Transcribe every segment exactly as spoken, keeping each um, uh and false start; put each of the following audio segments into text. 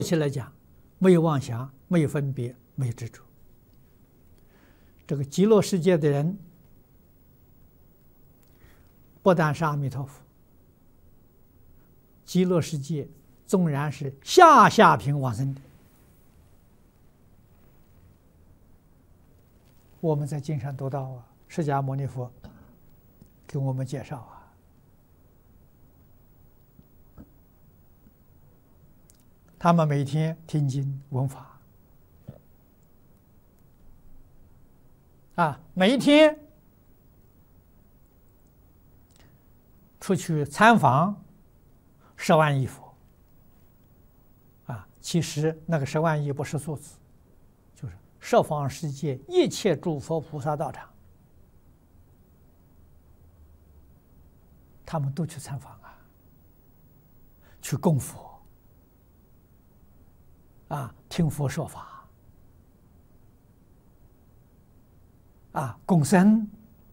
起来讲，没有妄想，没有分别，没有执着。这个极乐世界的人，不但是阿弥陀佛，极乐世界纵然是下下品往生的，我们在经上读到啊，释迦牟尼佛给我们介绍啊。 他们每天听经闻法，啊，每一天出去参访十万亿佛，啊，其实那个十万亿不是数字，就是十方世界一切诸佛菩萨道场，他们都去参访啊，去供佛。 啊，听佛说法，啊，共生，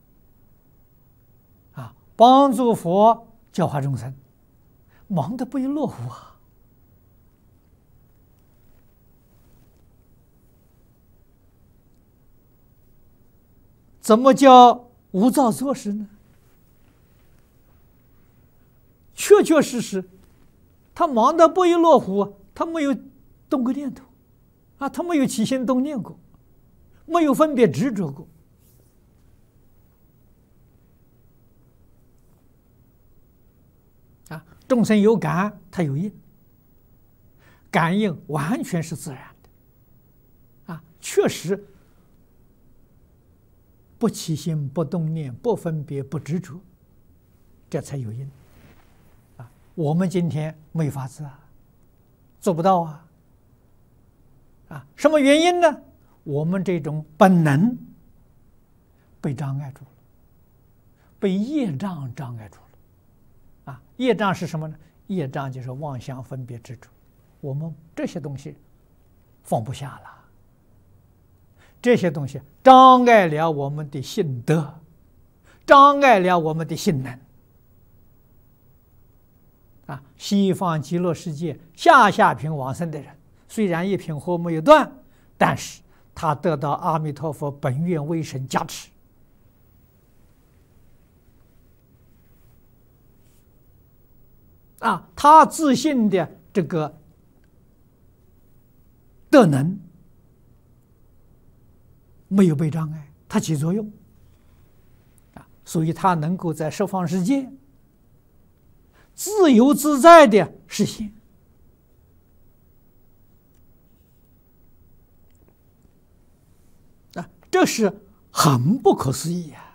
啊，帮助佛教化众生，忙得不亦乐乎啊！怎么叫无造作事呢？确确实实，他忙得不亦乐乎，他没有。 动个念头，啊，他没有起心动念过，没有分别执着过，啊，众生有感，他有应，感应完全是自然的，啊，确实不起心、不动念、不分别、不执着，这才有应，啊，我们今天没法子啊，做不到啊。 啊，什么原因呢？我们这种本能被障碍住了，被业障障碍住了。啊，业障是什么呢？业障就是妄想、分别、执着，我们这些东西放不下了，这些东西障碍了我们的性德，障碍了我们的性能。啊，西方极乐世界下下品往生的人。 虽然一品火没有断，但是他得到阿弥陀佛本愿威神加持，啊，他自信的这个德能没有被障碍，他起作用，啊，所以他能够在十方世界自由自在的实现。 这是很不可思议啊！